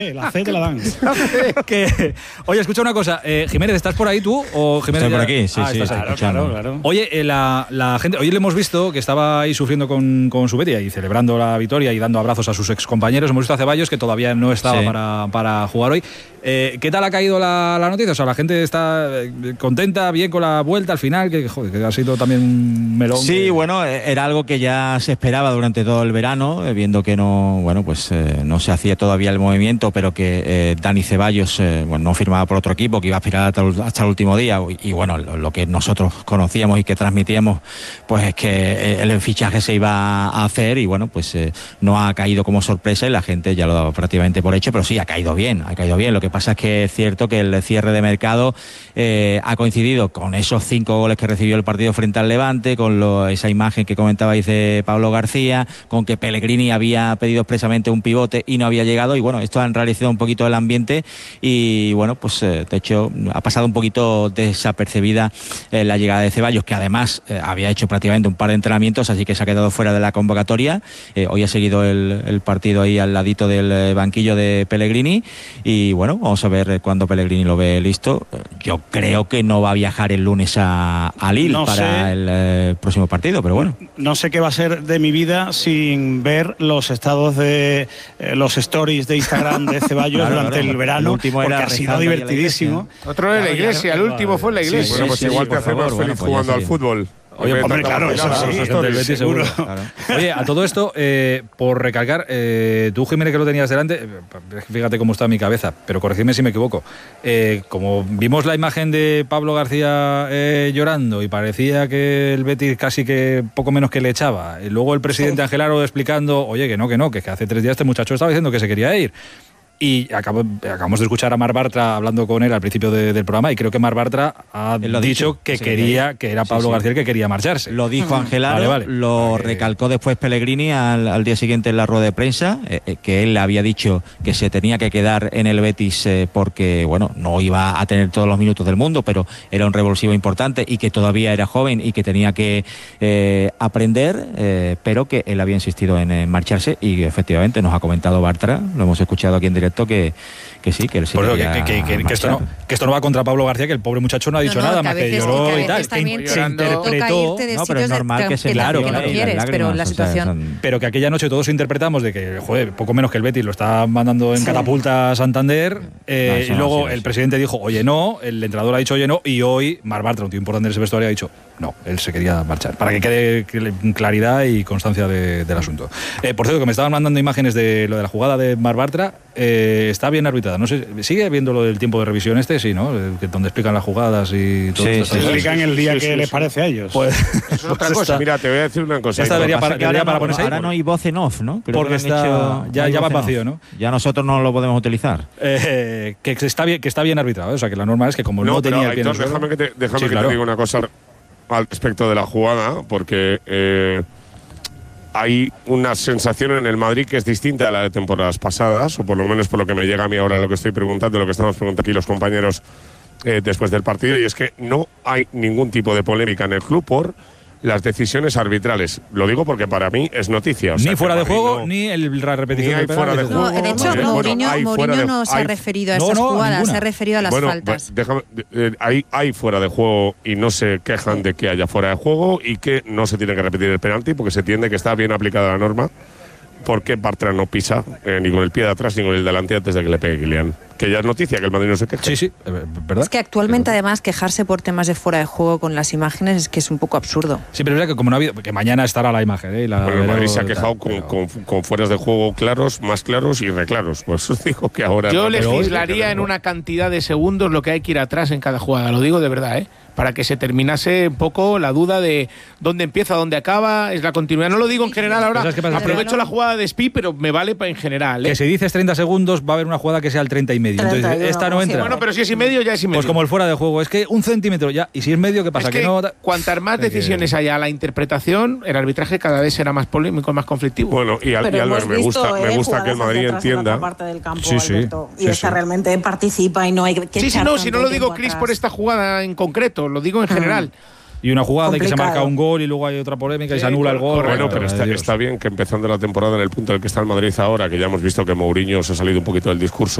La C te la dan. Oye, escucha una cosa. Jiménez, ¿estás por ahí tú? ¿O Jiménez Estoy por aquí, sí, estás ahí. Claro. Oye, la gente, hoy le hemos visto que estaba ahí sufriendo con su Betis y celebrando la victoria y dando abrazos a sus excompañeros. Hemos visto a Ceballos, que todavía no estaba para jugar hoy. ¿Qué tal ha caído la noticia? O sea, la gente está contenta, bien con la vuelta al final, que ha sido también un melón. Sí, bueno, era algo que ya se esperaba durante todo el verano, viendo que no se hacía todavía el movimiento, pero que Dani Ceballos no firmaba por otro equipo, que iba a aspirar hasta el último día, y bueno, lo que nosotros conocíamos y que transmitíamos, pues es que el fichaje se iba a hacer, y bueno, pues no ha caído como sorpresa y la gente ya lo daba prácticamente por hecho, pero sí, ha caído bien. Lo que pasa es que es cierto que el cierre de mercado ha coincidido con esos 5 goles que recibió el partido frente al Levante, con esa imagen que comentabais de Pablo García, con que Pellegrini había pedido expresamente un pivote y no había llegado, y bueno, esto ha enrarecido un poquito el ambiente, y bueno, pues de hecho ha pasado un poquito desapercibida la llegada de Ceballos, que además había hecho prácticamente un par de entrenamientos, así que se ha quedado fuera de la convocatoria. Hoy ha seguido el partido ahí al ladito del banquillo de Pellegrini, y bueno, vamos a ver cuando Pellegrini lo ve listo. Yo creo que no va a viajar el lunes a Lille para el próximo partido, pero bueno. No sé qué va a ser de mi vida sin ver los estados de los stories de Instagram de Ceballos durante el verano, porque ha sido divertidísimo. Otro en la iglesia, el último fue en la iglesia. Bueno, pues igual te hace más feliz jugando al fútbol. Oye, hombre, claro, eso sí, del Betis seguro. Claro. Oye, a todo esto, por recalcar, tú, Jiménez, que lo tenías delante, fíjate cómo está mi cabeza, pero corregidme si me equivoco. Como vimos la imagen de Pablo García llorando y parecía que el Betis casi que poco menos que le echaba, y luego el presidente Angelaro explicando, oye, que no, que hace 3 días este muchacho estaba diciendo que se quería ir. Y acabamos de escuchar a Marc Bartra hablando con él al principio del programa, y creo que Marc Bartra ha dicho que era Pablo García el que quería marcharse. Lo dijo Angelaro, lo recalcó después Pellegrini al día siguiente en la rueda de prensa, que él había dicho que se tenía que quedar en el Betis porque bueno, no iba a tener todos los minutos del mundo, pero era un revulsivo importante y que todavía era joven y que tenía que aprender, pero que él había insistido en marcharse, y efectivamente nos ha comentado Bartra, lo hemos escuchado aquí en directo, que sí, que él sí que esto no va contra Pablo García, que el pobre muchacho no ha dicho nada más que lloró y tal, que se interpretó, pero es normal que se claro que no quieres, pero la situación, pero que aquella noche todos interpretamos de que joder, poco menos que el Betis lo está mandando en catapulta a Santander, y luego el presidente dijo oye no, el entrenador ha dicho oye no, y hoy Marc Bartra, un tío importante en ese vestuario, ha dicho no, él se quería marchar, para que quede claridad y constancia del asunto. Por cierto, que me estaban mandando imágenes de lo de la jugada de Marc Bartra. Está bien arbitrada, no sé, sigue viendo lo del tiempo de revisión sí, ¿no? Donde explican las jugadas y todo esto. Explican el día que les parece a ellos. Pues es otra cosa. Mira, te voy a decir una cosa. Esta debería para ponerse ahí. Ahora no hay voz en off, ¿no? Creo porque ya va vacío, ¿no? Ya nosotros no lo podemos utilizar. Que está bien arbitrado, o sea, que la norma es que como no tenía el pie en el suelo. Déjame que te diga una cosa al respecto de la jugada, porque hay una sensación en el Madrid que es distinta a la de temporadas pasadas, o por lo menos por lo que me llega a mí ahora lo que estoy preguntando, lo que estamos preguntando aquí los compañeros después del partido, y es que no hay ningún tipo de polémica en el club por las decisiones arbitrales. Lo digo porque para mí es noticia. O sea, ni fuera de juego, ni la repetición del penal. No, de hecho, Mourinho no se ha referido a esas jugadas, se ha referido a las faltas. Hay fuera de juego y no se quejan de que haya fuera de juego y que no se tiene que repetir el penalti porque se entiende que está bien aplicada la norma, porque Bartra no pisa ni con el pie de atrás ni con el delante antes de que le pegue Kylian. Que ya es noticia que el Madrid no se queje. Sí, ¿verdad? Es que actualmente además quejarse por temas de fuera de juego con las imágenes es que es un poco absurdo. Sí, pero es verdad que como no ha habido, que mañana estará la imagen, el Madrid se ha quejado con fueras de juego claros, más claros y reclaros. Pues os digo que ahora. Yo legislaría en una cantidad de segundos lo que hay que ir atrás en cada jugada, lo digo de verdad, para que se terminase un poco la duda de dónde empieza, dónde acaba, es la continuidad. No lo digo en general ahora, aprovecho la jugada de Spi, pero me vale en general. Que si dices 30 segundos va a haber una jugada que sea el 30 y medio. Entonces, esta no entra. Bueno, pero si es y medio, ya es y medio. Pues como el fuera de juego, es que 1 centímetro ya, y si es medio, ¿qué pasa? Es que no, cuantas más decisiones haya a la interpretación, el arbitraje cada vez será más polémico, más conflictivo. Bueno, y Albert, me gusta que el Madrid entienda. Parte del campo, y esta realmente participa y no hay que si no lo digo, Cris, por esta jugada en concreto, lo digo en general. y una jugada y que se marca un gol y luego hay otra polémica y se anula el gol. Bueno, pero está bien que empezando la temporada en el punto en el que está el Madrid ahora, que ya hemos visto que Mourinho se ha salido un poquito del discurso